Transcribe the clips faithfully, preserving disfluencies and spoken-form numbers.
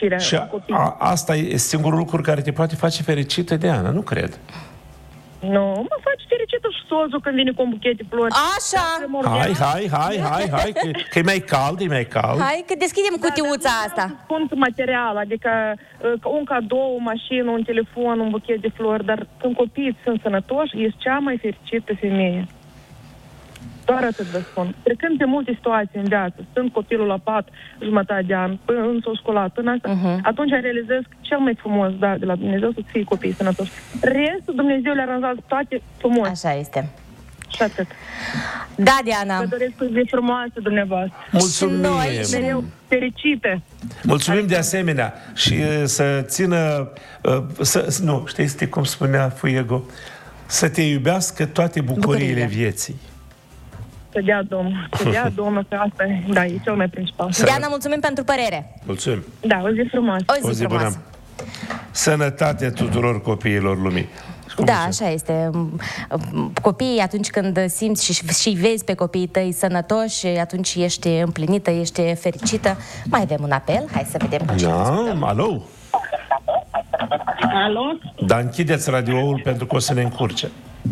fericirea Și a, copii. a, asta e singurul lucru care te poate face fericită, Diana, nu cred. Nu, mă faci fericită și soțul când vine cu un buchet de flori. Așa. Hai, hai, hai, hai, hai, că, că e mai cald, e mai cald. Hai că deschidem cutiuța asta. Spun material, adică un cadou, o mașină, un telefon, un buchet de flori, dar când copiii sunt sănătoși, ești cea mai fericită femeie. Doar atât vă spun. Trecând pe multe situații în viață, stând copilul la pat jumătate de an, până în s-o școlat, până asta, uh-huh. atunci realizez că cel mai frumos, da, de la Dumnezeu să fie copiii sănătoși. Restul Dumnezeu le-a aranjat toate frumos. Așa este. Și atât. Da, Diana. Vă doresc o zi frumoasă dumneavoastră. Mulțumim. Și noi, și mereu fericite. Mulțumim de asemenea și uh, să țină, uh, să, nu, știi cum spunea Fuego, să te iubească toate bucuriile, bucuriile. vieții. Să dea Domnul, să dea Domnul, că asta e, da, e cel mai principal. Diana, mulțumim pentru părere. Mulțumim. Da, o zi frumoasă. O zi, O zi frumoasă. bună. Sănătate tuturor copiilor lumii. Da, așa este. Copiii, atunci când simți și, și vezi pe copiii tăi sănătoși, atunci ești împlinită, ești fericită. Mai avem un apel, hai să vedem cu cine Da, alo. Alo? Dar închideți radioul pentru că o să ne încurce.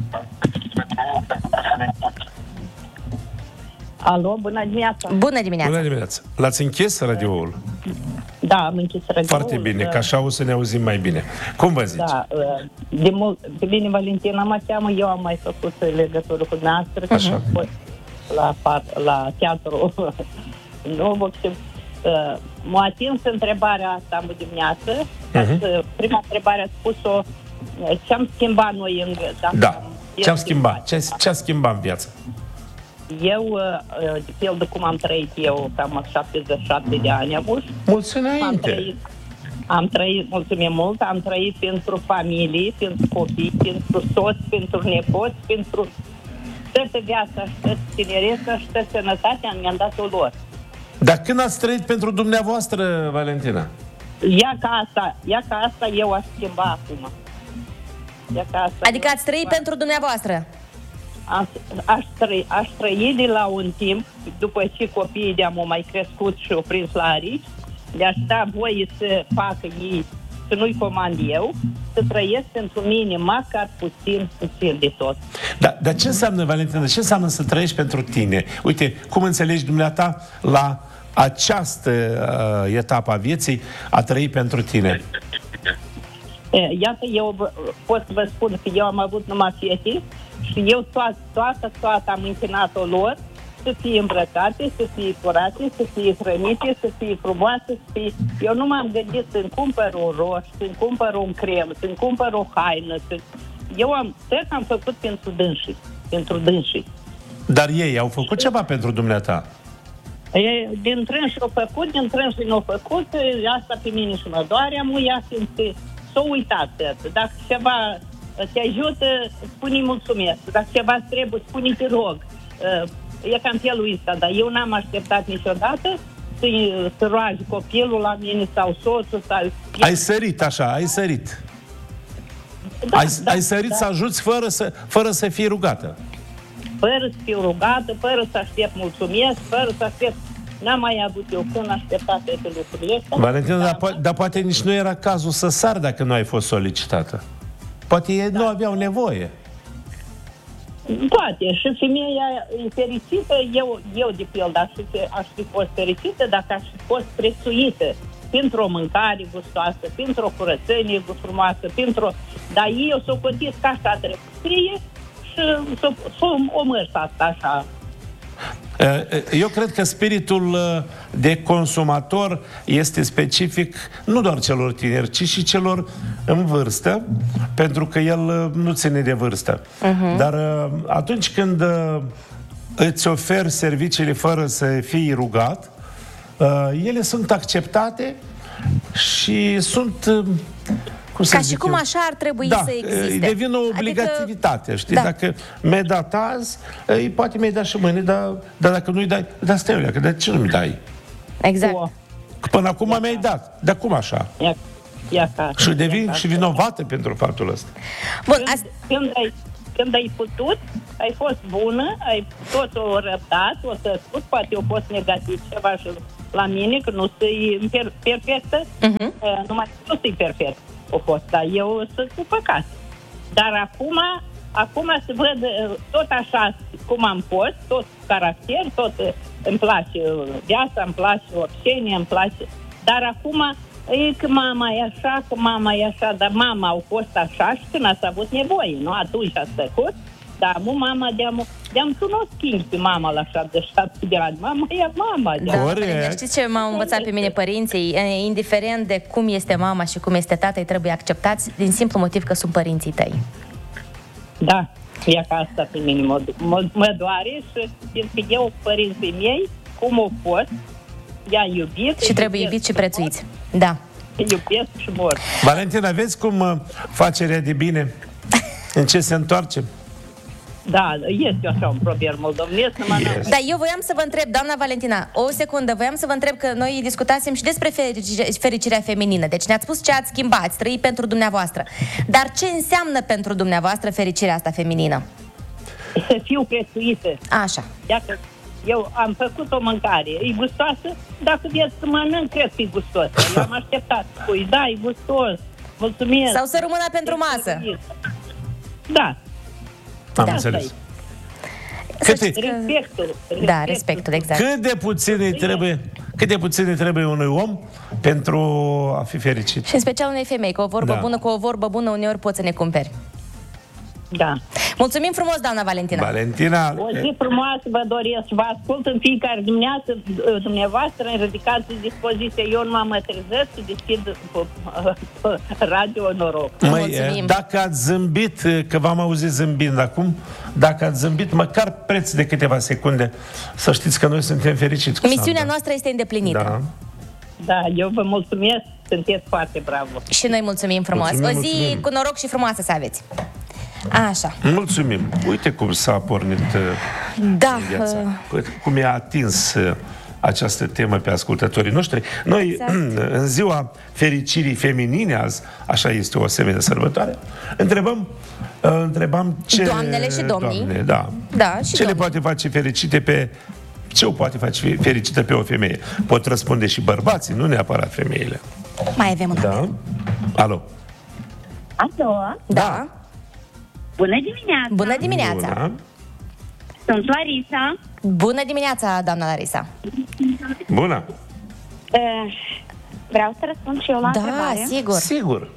Alo, bună dimineața. Bună dimineața. Bună dimineața. L-ați închis radioul? Da, am închis radioul. Foarte bine, că așa o să ne auzim mai bine. Cum vă zice? Da, de mult, de bine Valentina mă cheamă, eu am mai făcut legătură cu noastră, că am fost la, la teatru nou, și m-a atins întrebarea asta în dimineață. Uh-huh. Prima întrebare a spus-o, ce-am schimbat noi în viață? Da, ce-am schimbat? Ce, ce-a schimbat în viață? Eu, de pildă cum am trăit eu, cam șaptezeci și șapte de ani am avut. Mulți înainte! Am trăit, am trăit, mulțumim mult, am trăit pentru familie, pentru copii, pentru soți, pentru nepoți, pentru toată viața și toată tinereța și toată sănătatea mi-am dat-o lor. Dar când ați trăit pentru dumneavoastră, Valentina? Ia ca asta, ia ca asta eu aș schimba acum. Ia ca asta adică ați trăit pentru dumneavoastră? Aș, aș, trăi, aș trăi de la un timp, după ce copiii de-am mai crescut și au prins la arici, le-aș da voie să facă ei, să nu-i comand eu, să trăiesc pentru mine, măcar puțin, puțin de tot. Da, dar ce înseamnă, Valentina, ce înseamnă să trăiești pentru tine? Uite, cum înțelegi dumneata la această uh, etapă a vieții a trăi pentru tine? Iată, eu pot să vă spun că eu am avut numai fete și eu toată, toată, toată am închinat-o lor să fie îmbrăcate, să fie curate, să fie hrănite, să fie frumoase, să fie... Eu nu m-am gândit să-mi cumpăr un roș, să-mi cumpăr un crem, să-mi cumpăr o haină. Să... Eu am, tot am făcut pentru dânsii, pentru dânsii. Dar ei au făcut ceva pentru dumneata? E, din trânși au făcut, din trânși nu au făcut, asta pe mine și mă doare, amuia, fiindcă s-o uitat. Dacă ceva te ajută, spune-i mulțumesc. Dacă ceva trebuie, spune-i te rog. E cam felul ăsta, dar eu n-am așteptat niciodată să, să roage copilul la mine sau soțul sau... Ai sărit așa, ai sărit. Da, ai, da, ai sărit da. să ajuți fără să, fără să fii rugată. Fără să fiu rugată, fără să aștept mulțumesc, fără să aștept... N-am mai avut eu când așteptat toate lucrurile astea. Valentina, dar, po- dar poate nici nu era cazul să sar dacă nu ai fost solicitată. Poate ei da. nu aveau nevoie. Poate. Și femeia e fericită, eu, eu de pildă aș fi, aș fi fost fericită dacă aș fi fost prețuită pentru o mâncare gustoasă, pentru o curățenie frumoasă, pentru... Dar ei o s-o cotit ca așa trebuie și s-o, s-o omărs asta așa. Eu cred că spiritul de consumator este specific nu doar celor tineri, ci și celor în vârstă, pentru că el nu ține de vârstă. Uh-huh. Dar atunci când îți oferi serviciile fără să fii rugat, ele sunt acceptate și sunt... Cum ca și cum eu? Așa ar trebui da, să existe. Devine o obligativitate, știi? Da. Dacă mi-ai dat azi, îi poate mi-ai dat și mâine, dar, dar dacă nu-i dai, dar stai, că de ce nu-mi dai? Exact. Că până acum ia mi-ai ca. dat. Dar cum așa? Ia, ia ca. Și devin ia și vinovată pentru faptul ăsta. Bun, când, ast- când, ai, când ai putut, ai fost bună, ai tot o răbdat, o să spus, poate o fost negativ ceva și la mine, că nu sunt per- perfectă, Mhm. uh, numai că nu sunt perfect o fost, dar eu sunt cu păcat. Dar acum, acum să văd uh, tot așa cum am fost, tot caracter, tot uh, îmi place viața, îmi place opțiunea, îmi place, dar acum e că mama e așa, că mama e așa, dar mama au fost așa și când ați avut nevoie, nu? Atunci a stăcut, dar acum mama de-am, de-am tu nu schimbi pe mama la șaptezeci și șapte de ani. Mama e mama. Da, Corect. Valentina, știți ce m-au învățat pe mine părinții? E, indiferent de cum este mama și cum este tata, îi trebuie acceptați din simplu motiv că sunt părinții tăi. Da, e ca asta pe mine mă, mă, mă doare și fiindcă eu, părinții mei, cum au fost, i-a iubit. Și trebuie iubiți și prețuiți. Da. Iubesc și mor. Valentina, vezi cum uh, facerea de bine? În ce se întoarce? Da, este așa un proverb moldovenesc, numai n-am- Yes. Da, eu voiam să vă întreb, doamna Valentina, o secundă, voiam să vă întreb că noi discutasem și despre fericire, fericirea feminină. Deci ne-ați spus ce ați schimbat, ați trăit pentru dumneavoastră. Dar ce înseamnă pentru dumneavoastră fericirea asta feminină? să fiu prețuită. Așa. Iată, eu am făcut o mâncare, e gustoasă, dacă vieți să mănânc, cred că e gustos. Eu am așteptat, spui, da, e gustos, mulțumesc. Sau să rămână pentru masă. Da, Am Da. înțeles. Să Cât, știți că- respectul. Da, respectul, exact. cât de puțin îi trebuie, cât de puțin îi trebuie unui om pentru a fi fericit? Și în special unei femei, cu o vorbă Da. bună, cu o vorbă bună uneori poți să ne cumperi. Da. Mulțumim frumos, doamna Valentina. Valentina, O zi frumoasă vă doresc, vă ascult în fiecare dimineață, dumneavoastră, în ridicați dispoziție. Eu nu mă trezesc și deschid radio noroc. măi, Mulțumim. dacă ați zâmbit, că v-am auzit zâmbind acum, dacă ați zâmbit măcar preț de câteva secunde, să știți că noi suntem fericiți cu Misiunea Sandra. noastră este îndeplinită. Da. Da, eu vă mulțumesc, sunteți foarte bravo. Și noi mulțumim frumos. Mulțumim, o zi mulțumim. cu noroc și frumoasă să aveți. Așa. Mulțumim. Uite cum s-a pornit uh, Da. viața. uh, Cum i-a atins uh, această temă pe ascultătorii noștri. Noi, Exact. în ziua fericirii feminine, azi, așa este o asemenea sărbătoare, întrebăm, uh, întrebam ce... Doamnele și domnii. Doamne, da. Da, și ce le domnii. poate face fericite pe... Ce o poate face fericită pe o femeie? Pot răspunde și bărbații, nu neapărat femeile. Mai avem un apel. Da? Alo. Alo, Da. bună dimineața! Bună dimineața. Bună. Sunt Larisa. Bună dimineața, doamna Larisa. Bună. Uh, vreau să răspund și eu la Da, întrebare. sigur. Sigur.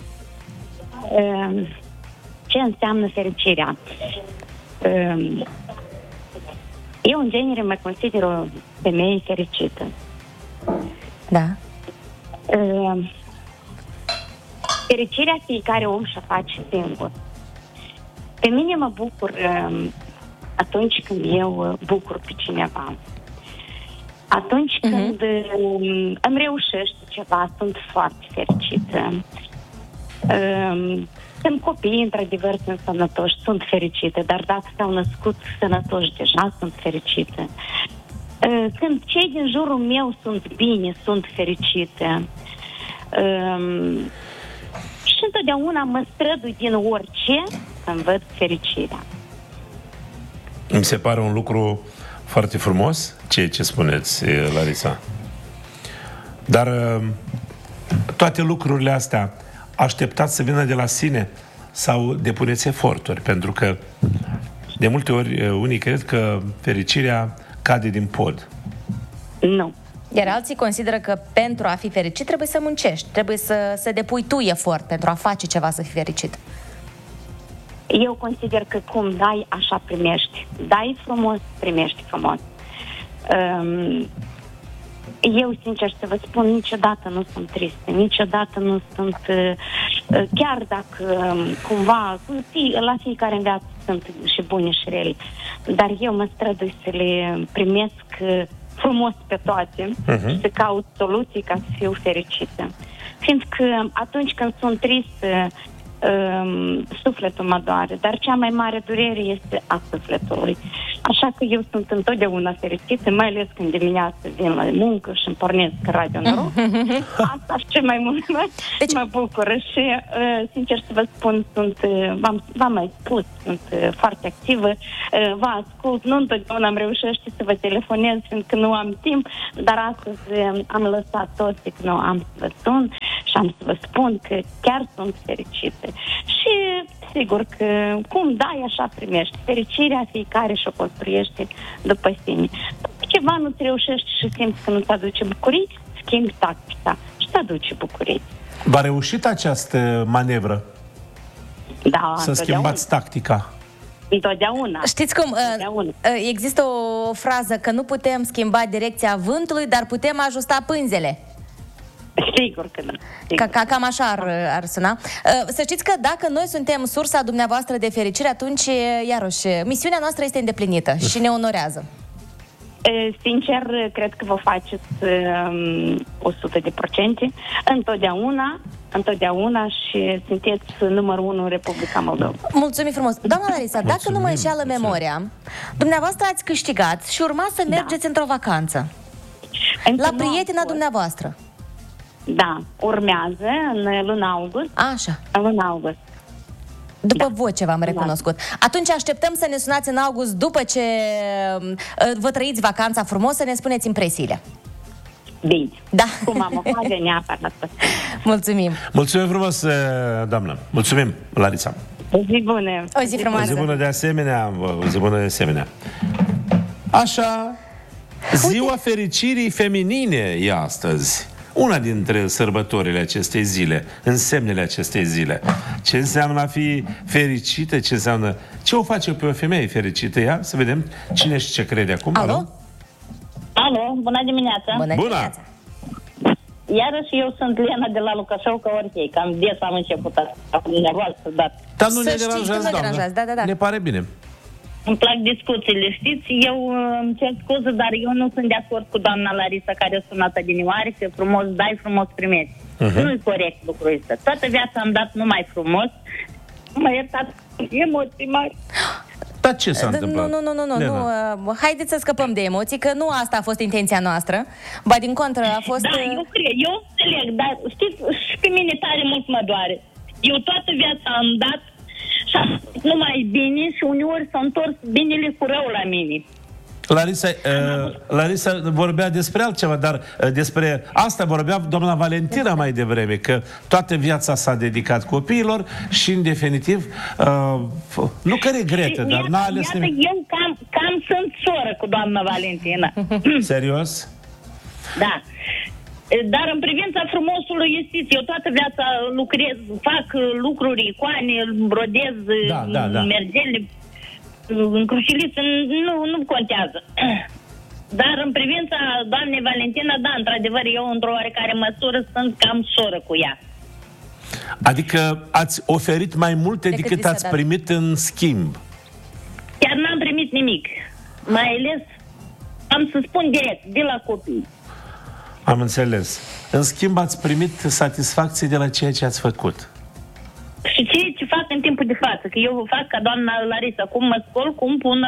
Uh, ce înseamnă fericirea? Uh, eu, în genere, mă consider o femeie fericită. Da. Uh, fericirea fiecare om și-o face singur. Pe mine mă bucur uh, atunci când eu uh, bucur pe cineva. Atunci Mhm. când uh, îmi reușește ceva, sunt foarte fericită. Uh, când copiii, într-adevăr, sunt sănătoși, sunt fericite, dar dacă s-au născut sănătoși deja, sunt fericite. Uh, când cei din jurul meu sunt bine, sunt fericite. Uh, și întotdeauna mă strădui din orice să-mi văd fericirea. Mi se pare un lucru foarte frumos, ceea ce spuneți, Larisa. Dar toate lucrurile astea așteptați să vină de la sine sau depuneți eforturi? Pentru că de multe ori unii cred că fericirea cade din pod. Nu. Iar alții consideră că pentru a fi fericit trebuie să muncești, trebuie să, să depui tu efort pentru a face ceva să fii fericit. Eu consider că cum dai, așa primești. Dai frumos, primești frumos. Um, eu, sincer să vă spun, niciodată nu sunt tristă, niciodată nu sunt, uh, chiar dacă um, cumva, la fiecare în viață sunt și bune și rele, dar eu mă strădui să le primesc uh, frumos pe toate uh-huh. și să caut soluții ca să fiu fericită. Fiindcă atunci când sunt tristă, um, sufletul mă doare, dar cea mai mare durere este a sufletului. Așa că eu sunt întotdeauna fericită, mai ales când dimineața vin la muncă și îmi pornesc Radio Noroc. Asta și ce mai mult deci... mă bucură și, uh, sincer să vă spun, sunt, uh, v-am, v-am mai spus, sunt uh, foarte activă, uh, vă ascult, nu întotdeauna am reușit să vă telefonez, fiindcă nu am timp, dar astăzi uh, am lăsat toți că nu am să vă sun și am să vă spun că chiar sunt fericită. Și sigur că cum dai, așa primești. Fericirea fiecare și-o construiește după sine. Dacă ceva nu-ți reușești și simți că nu-ți aduce bucurii, schimbi tactica și te aduce bucurii. V-a reușit această manevră? Da, să schimbați tactica? Întotdeauna. Știți cum? Întotdeauna. Există o frază că nu putem schimba direcția vântului, dar putem ajusta pânzele. Sigur că da. Ca, ca, cam așa ar, ar suna. Să știți că dacă noi suntem sursa dumneavoastră de fericire, atunci, iarăși, misiunea noastră este îndeplinită și ne onorează. Sincer, cred că vă faceți um, o sută de procente. Întotdeauna, întotdeauna și sunteți numărul unu în Republica Moldova. Mulțumim frumos. Doamna Larisa, dacă nu mă înșeală memoria, dumneavoastră ați câștigat și urma să mergeți da. într-o vacanță. Încă la prietena dumneavoastră. Da, urmează în luna august. Așa. În luna august. După da. voce v-am recunoscut. Da. Atunci așteptăm să ne sunați în august după ce vă trăiți vacanța frumos, să ne spuneți impresiile. Bine. Da. Cum am ocazia neapărat. Mulțumim. Mulțumim frumos, doamnă. Mulțumim, Larisa. O zi bună. O zi frumoasă. O zi bună de asemenea. O zi bună de asemenea. Așa, ziua Uite. fericirii feminine e astăzi. Una dintre sărbătorile acestei zile, însemnele acestei zile. Ce înseamnă a fi fericită, ce înseamnă... Ce o face pe o femeie fericită? Ia să vedem cine și ce crede acum. Alo? Alo, Alo, bună dimineața! Bună, bună. dimineața! Iarăși eu sunt Lena de la Lucașovca, Orchei. Cam des am început cu dumneavoastră, dar... Dar nu Să ne știți deranjați, că nu doamnă. deranjați, da, da, da. Ne pare bine. Îmi plac discuțiile, știți? Eu îmi cer scuze, dar eu nu sunt de acord cu doamna Larisa care a sunat adinioare, că frumos dai, frumos primești. Uh-huh. Nu-i corect lucrul ăsta. Toată viața am dat numai frumos. Mă iertați, emoții mari. Dar ce s-a întâmplat? Nu, nu, nu, nu, nu. Uh, haideți să scăpăm de emoții, că nu asta a fost intenția noastră. Ba din contră, a fost... Da, eu cred, eu înțeleg, dar știți, și pe mine tare mult mă doare. Eu toată viața am dat și am numai bine și uneori s-a întors binele cu rău la mine. Larisa, uh, Larisa vorbea despre altceva, dar uh, despre asta vorbea doamna Valentina mai devreme, că toată viața s-a dedicat copiilor și, în definitiv, uh, nu că regretă, dar n-a ales iată, nimic. eu cam, cam sunt soră cu doamna Valentina. Serios? Da. Dar în privința frumosului, știți, eu toată viața lucrez, fac lucruri, icoane, brodez, da, da, da. mergele, în cruciliță, nu, nu contează. Dar în privința doamnei Valentina, da, într-adevăr, eu într-o oarecare măsură sunt cam soră cu ea. Adică ați oferit mai multe decât, decât ați primit în schimb. Chiar n-am primit nimic. Mai ales, am să spun direct, de la copii. Am înțeles. În schimb ați primit satisfacție de la ceea ce ați făcut. Și ce, ce fac în timpul de față? Că eu fac ca doamna Larisa, cum mă scol, cum pun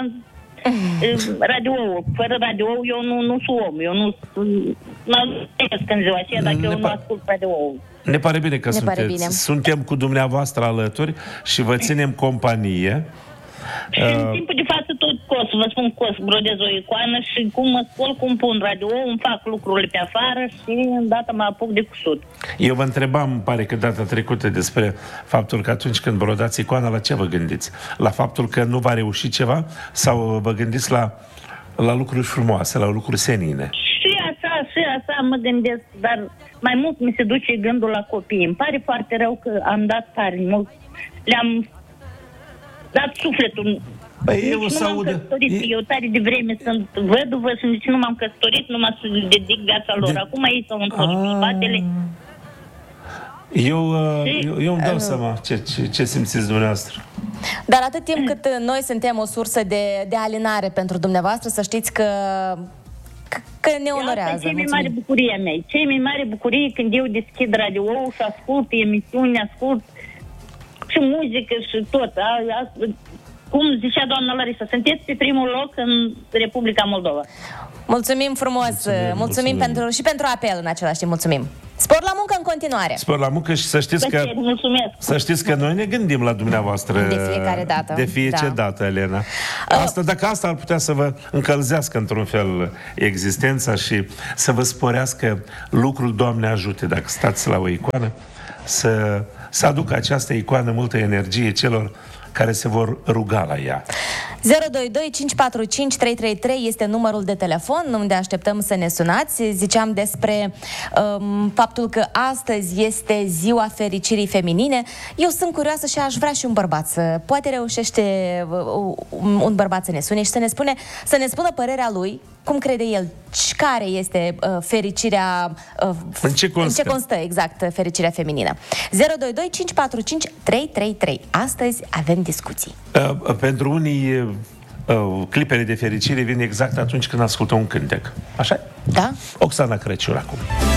radio. Fără radio eu nu, nu sunt om. Eu nu sunt în ziua aceea dacă ne eu nu ascult radio. Ne pare bine că ne sunteți. Pare bine. Suntem cu dumneavoastră alături și vă ținem companie. Și uh, în timpul de față tot cos, vă spun cos, brodez o icoană și cum mă scol, cum pun radio, îmi fac lucrurile pe afară și îndată mă apuc de cusut. Eu vă întrebam, îmi pare că data trecută, despre faptul că atunci când brodați icoana, la ce vă gândiți? La faptul că nu va reuși ceva sau vă gândiți la, la lucruri frumoase, la lucruri senine? Și așa, și așa mă gândesc, dar mai mult mi se duce gândul la copii. Îmi pare foarte rău că am dat tare mult, le-am dat sufletul. Păi eu nu să m-am audă. căsătorit, e... eu tare de vreme sunt văduvă și nici nu m-am căsătorit, numai să dedic viața lor. De... Acum ei s-au întors cu spatele. Eu, eu, eu îmi dau seama ce, ce, ce simțiți dumneavoastră. Dar atât timp cât noi suntem o sursă de, de alinare pentru dumneavoastră, să știți că, că ne onorează. Asta e cea mai mare bucurie a mea. Cea mai mare bucurie când eu deschid radio-ul și ascult emisiuni, ascult și muzică și tot. A, a, cum zicea doamna Larisa, sunteți pe primul loc în Republica Moldova. Mulțumim frumos, mulțumim, mulțumim, mulțumim. Pentru, și pentru apel în același timp, mulțumim. Spor la muncă în continuare. Spor la muncă și să știți că mulțumesc. Să știți că noi ne gândim la dumneavoastră de fiecare dată. De fiecare da. dată, Elena. Asta, dacă asta ar putea să vă încălzească într-un fel existența și să vă sporească lucrul, Doamne ajute, dacă stați la o icoană, să, să aducă această icoană multă energie celor care se vor ruga la ea. zero doi doi cinci patru cinci trei trei trei este numărul de telefon unde așteptăm să ne sunați. Ziceam despre um, faptul că astăzi este ziua fericirii feminine. Eu sunt curioasă și aș vrea și un bărbat să... Poate reușește uh, un bărbat să ne sune și să ne, spune, să ne spună părerea lui, cum crede el, care este uh, fericirea... Uh, în ce constă? În ce constă, exact, fericirea feminină. zero doi doi cinci patru cinci trei trei trei. Astăzi avem discuții. Uh, pentru unii, uh, clipele de fericire vin exact atunci când ascultă un cântec. Așa? Da. Oxana Crăciun acum.